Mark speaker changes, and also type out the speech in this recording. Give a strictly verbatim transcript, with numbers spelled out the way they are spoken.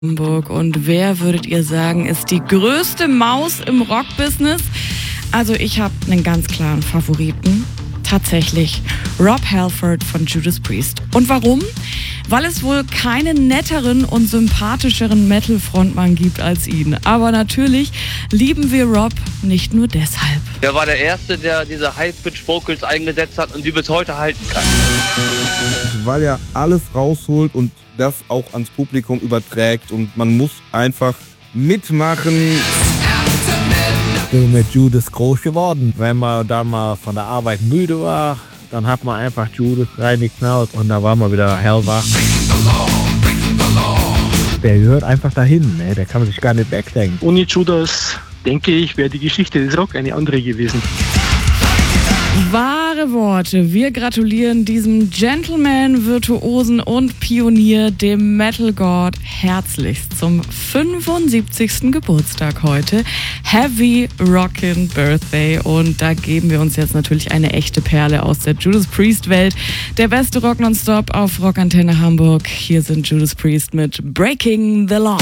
Speaker 1: Hamburg. Und wer, würdet ihr sagen, ist die größte Maus im Rockbusiness? Also ich habe einen ganz klaren Favoriten. Tatsächlich Rob Halford von Judas Priest. Und warum? Weil es wohl keinen netteren und sympathischeren Metal-Frontmann gibt als ihn. Aber natürlich lieben wir Rob nicht nur deshalb.
Speaker 2: Er war der Erste, der diese High-Pitch-Vocals eingesetzt hat und die bis heute halten kann.
Speaker 3: Weil er alles rausholt und das auch ans Publikum überträgt und man muss einfach mitmachen.
Speaker 4: Ich bin mit Judas groß geworden. Wenn man dann mal von der Arbeit müde war, dann hat man einfach Judas reingeknallt und da war man wieder hellwach. Der gehört einfach dahin, ne? Der kann man sich gar nicht wegdenken.
Speaker 5: Ohne Judas, denke ich, wäre die Geschichte des Rock eine andere gewesen.
Speaker 1: Wahre Worte. Wir gratulieren diesem Gentleman, Virtuosen und Pionier, dem Metal God, herzlichst zum fünfundsiebzigsten Geburtstag heute. Heavy Rockin' Birthday. Und da geben wir uns jetzt natürlich eine echte Perle aus der Judas Priest Welt. Der beste Rock nonstop auf Rockantenne Hamburg. Hier sind Judas Priest mit Breaking the Law.